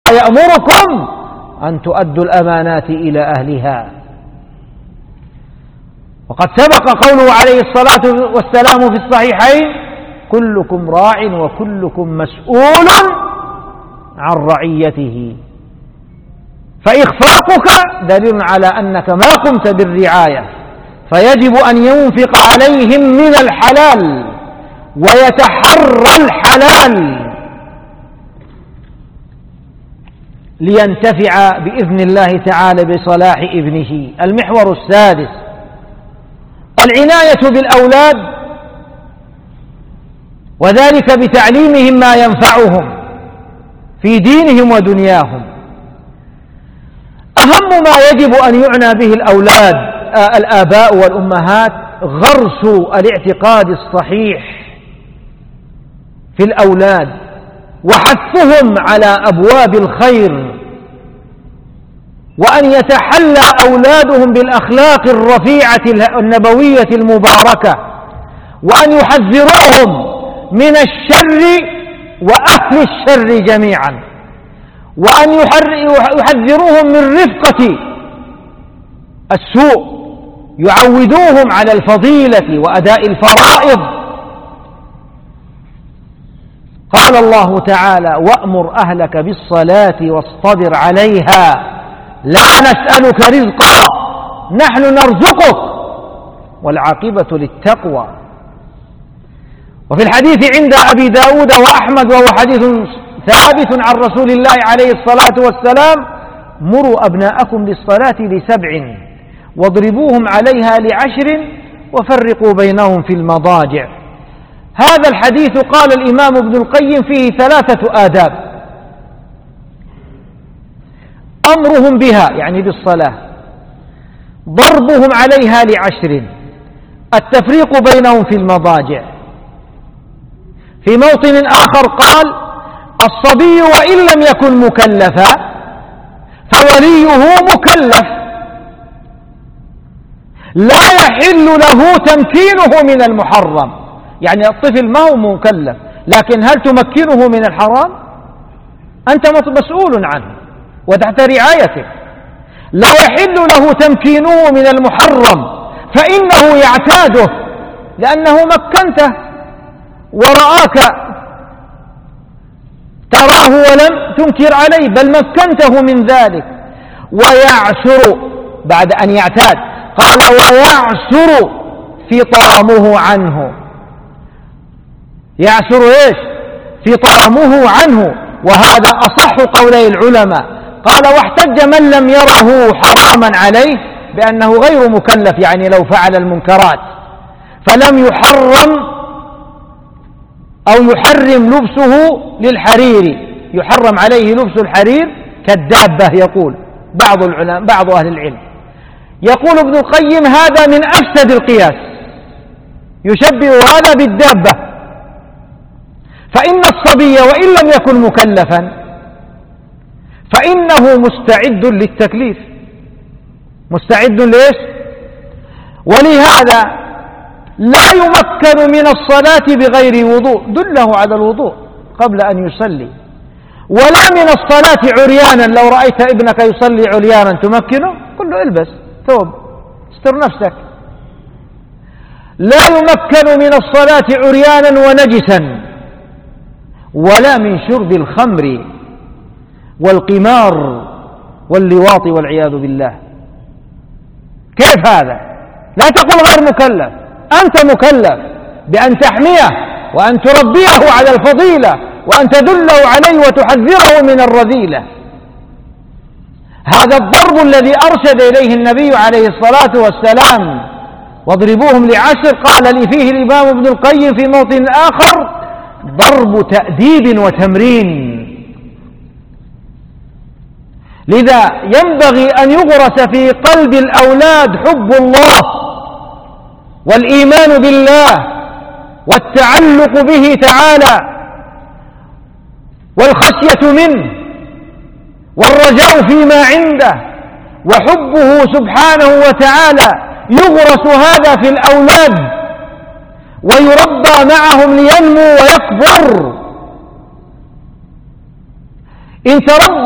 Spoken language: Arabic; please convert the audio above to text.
يأمركم أن تؤدوا الأمانات إلى أهلها. وقد سبق قوله عليه الصلاة والسلام في الصحيحين: كلكم راع وكلكم مسؤول عن رعيته. فإخفاقك دليل على أنك ما قمت بالرعاية، فيجب أن ينفق عليهم من الحلال ويتحرى الحلال لينتفع بإذن الله تعالى بصلاح ابنه. المحور السادس: العناية بالأولاد، وذلك بتعليمهم ما ينفعهم في دينهم ودنياهم. أهم ما يجب أن يعنى به الآباء والأمهات غرس الاعتقاد الصحيح في الأولاد وحثهم على أبواب الخير، وأن يتحلى أولادهم بالأخلاق الرفيعة النبوية المباركة، وأن يحذروهم من الشر وأهل الشر جميعا، وأن يحذروهم من رفقة السوء، يعودوهم على الفضيلة وأداء الفرائض. قال الله تعالى: وأمر أهلك بالصلاة واصطبر عليها لا نسألك رزقا نحن نرزقك والعاقبة للتقوى. وفي الحديث عند أبي داود وأحمد، وهو حديث ثابت عن رسول الله عليه الصلاة والسلام: مروا أبناءكم بالصلاة ل7 واضربوهم عليها ل10 وفرقوا بينهم في المضاجع. هذا الحديث قال الإمام ابن القيم فيه 3 آداب: أمرهم بها يعني بالصلاة، ضربهم عليها ل10، التفريق بينهم في المضاجع. في موطن آخر قال: الصبي وإن لم يكن مكلفا فوليه مكلف، لا يحل له تمكينه من المحرم. يعني الطفل ما هو مكلف، لكن هل تمكنه من الحرام؟ أنت مسؤول عنه وتحت رعايتك. لا يحل له تمكينه من المحرم، فإنه يعتاده لأنه مكنته ورآك تراه ولم تنكر عليه، بل مكنته من ذلك. ويعسر بعد أن يعتاد، قال: ويعسر فطامه عنه. يعسر إيش؟ فطامه عنه، وهذا أصح قولي العلماء. قال: واحتج من لم يره حراما عليه بأنه غير مكلف، يعني لو فعل المنكرات فلم يحرم أو يحرم لبسه للحرير، يحرم عليه لبس الحرير كالدابة، يقول بعض أهل العلم. يقول ابن القيم: هذا من أفسد القياس، يشبه هذا بالدابة. فإن الصبي وإن لم يكن مكلفا فإنه مستعد للتكليف، مستعد ليش؟ ولهذا لا يمكن من الصلاة بغير وضوء، دله على الوضوء قبل أن يصلي. ولا من الصلاة عريانا، لو رأيت ابنك يصلي عريانا تمكنه؟ قل له: البس ثوب استر نفسك. لا يمكن من الصلاة عريانا ونجسا، ولا من شرب الخمر والقمار واللواط والعياذ بالله. كيف هذا؟ لا تقل غير مكلف، أنت مكلف بأن تحميه وأن تربيه على الفضيلة وأن تدله عليه وتحذره من الرذيلة. هذا الضرب الذي أرشد إليه النبي عليه الصلاة والسلام: واضربوهم ل10، قال لي فيه الإمام ابن القيم في موطن آخر: ضرب تأديب وتمرين. لذا ينبغي أن يغرس في قلب الأولاد حب الله والإيمان بالله والتعلق به تعالى والخشية منه والرجاء فيما عنده وحبه سبحانه وتعالى. يغرس هذا في الأولاد ويربى معهم لينمو ويكبر. إن تربى